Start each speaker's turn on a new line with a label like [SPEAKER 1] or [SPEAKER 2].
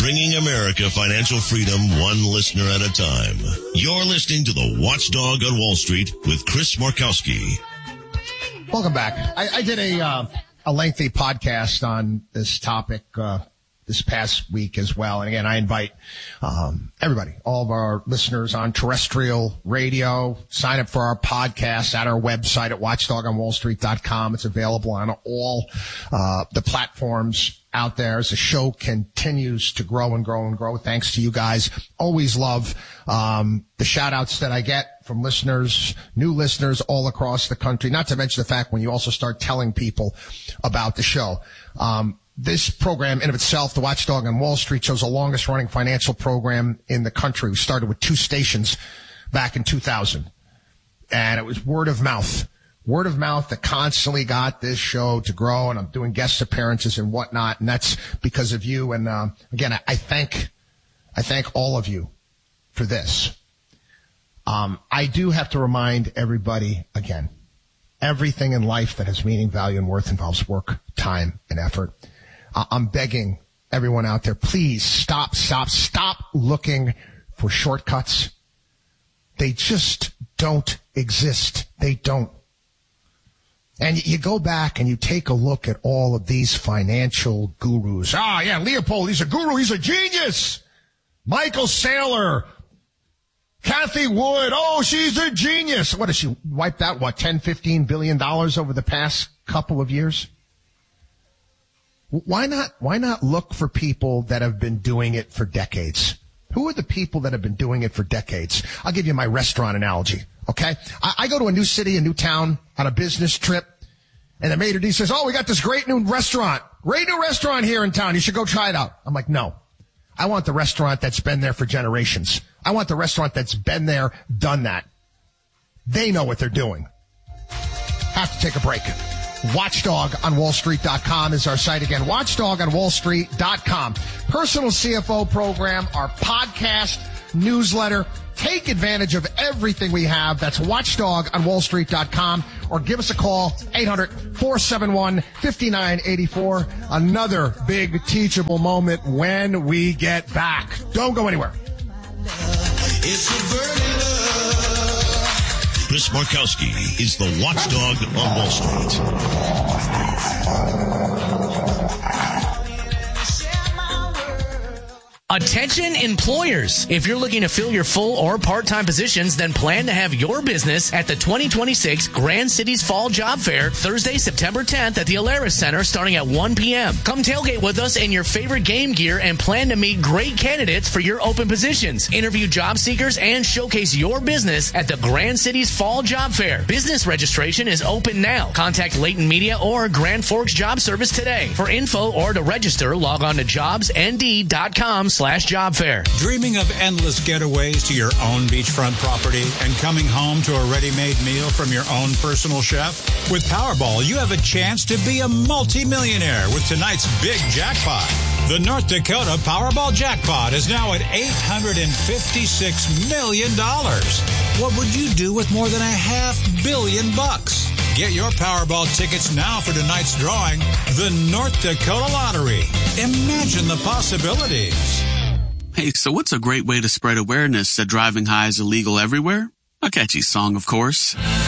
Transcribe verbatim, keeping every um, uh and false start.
[SPEAKER 1] bringing America financial freedom one listener at a time. You're listening to The Watchdog on Wall Street with Chris Markowski.
[SPEAKER 2] Welcome back. I, I did a uh, a lengthy podcast on this topic uh, this past week as well. And again, I invite um, everybody, all of our listeners on terrestrial radio, sign up for our podcast at our website at watchdog on wall street dot com. It's available on all uh, the platforms out there as the show continues to grow and grow and grow. Thanks to you guys. Always love um, the shout outs that I get from listeners, new listeners all across the country, not to mention the fact when you also start telling people about the show. Um, this program in of itself, The Watchdog on Wall Street, shows the longest running financial program in the country. We started with two stations back in two thousand, and it was word of mouth. Word of mouth that constantly got this show to grow, and I'm doing guest appearances and whatnot, and that's because of you. And uh, again, I, I thank, I thank all of you for this. Um, I do have to remind everybody again, everything in life that has meaning, value, and worth involves work, time, and effort. Uh, I'm begging everyone out there, please stop, stop, stop looking for shortcuts. They just don't exist. They don't. And you go back and you take a look at all of these financial gurus. Ah, yeah, Leopold, he's a guru. He's a genius. Michael Saylor. Kathy Wood. Oh, she's a genius. What has she wiped out, what, ten, fifteen billion dollars over the past couple of years? Why not, why not look for people that have been doing it for decades? Who are the people that have been doing it for decades? I'll give you my restaurant analogy. Okay. I, I go to a new city, a new town on a business trip, and the maitre d' says, oh, we got this great new restaurant, great new restaurant here in town. You should go try it out. I'm like, no, I want the restaurant that's been there for generations. I want the restaurant that's been there, done that. They know what they're doing. Have to take a break. watchdog on wall street dot com is our site again. watchdog on wall street dot com. Personal C F O program, our podcast, newsletter. Take advantage of everything we have. That's watchdog on wall street dot com, or give us a call, eight hundred, four seven one, five nine eight four. Another big teachable moment when we get back. Don't go anywhere.
[SPEAKER 1] It's a burning love. Chris Markowski is the Watchdog on Wall Street.
[SPEAKER 3] Attention employers. If you're looking to fill your full or part-time positions, then plan to have your business at the twenty twenty-six Grand Cities Fall Job Fair, Thursday, September tenth at the Alaris Center starting at one p.m. Come tailgate with us in your favorite game gear and plan to meet great candidates for your open positions. Interview job seekers and showcase your business at the Grand Cities Fall Job Fair. Business registration is open now. Contact Leighton Media or Grand Forks Job Service today. For info or to register, log on to jobs n d dot com slash job fair.
[SPEAKER 4] Dreaming of endless getaways to your own beachfront property and coming home to a ready-made meal from your own personal chef? With Powerball, you have a chance to be a multi-millionaire with tonight's big jackpot. The North Dakota Powerball jackpot is now at eight hundred fifty-six million dollars. What would you do with more than a half billion bucks? Get your Powerball tickets now for tonight's drawing, the North Dakota Lottery. Imagine the possibilities.
[SPEAKER 5] Hey, so what's a great way to spread awareness that driving high is illegal everywhere? A catchy song, of course.